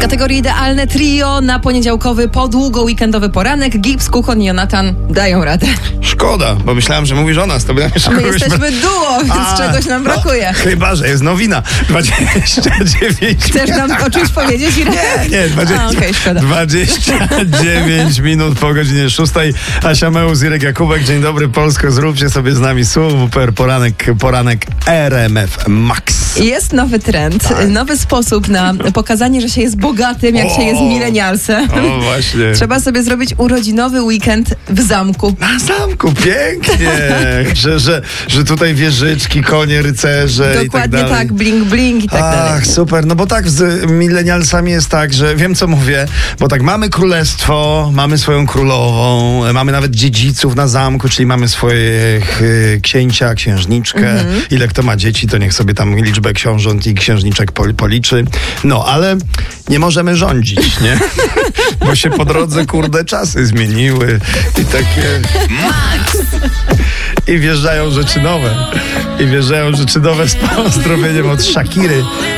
kategorii idealne trio na poniedziałkowy, podługo-weekendowy poranek Gibbs, Kuchon i Jonatan dają radę. Szkoda, bo myślałem, że mówisz o nas. To by nam jeszcze My kogoś... jesteśmy duo, więc czegoś nam brakuje. Chyba, że jest nowina. 29... Chcesz nam o czymś powiedzieć? Nie, 29 minut po godzinie 6. Asia Meus, Irek Jakubek. Dzień dobry Polsko, zróbcie sobie z nami super poranek RMF Max. Jest nowy trend, nowy sposób na pokazanie, że się jest bogatym, jak się jest milenialsem. O, właśnie. Trzeba sobie zrobić urodzinowy weekend w zamku. Na zamku, pięknie. że tutaj wieżyczki, konie, rycerze i tak Dokładnie dalej. tak, bling bling i tak dalej. Ach, super, no bo tak z milenialsami jest tak, że wiem co mówię, bo tak mamy królestwo, mamy swoją królową, mamy nawet dziedziców na zamku, czyli mamy swoich księcia, księżniczkę. Ile kto ma dzieci, to niech sobie tam liczbę książąt i księżniczek policzy. No, ale nie możemy rządzić, nie? Bo się po drodze, kurde, czasy zmieniły i takie... I wjeżdżają rzeczy nowe. Z pozdrowieniem od Shakiry.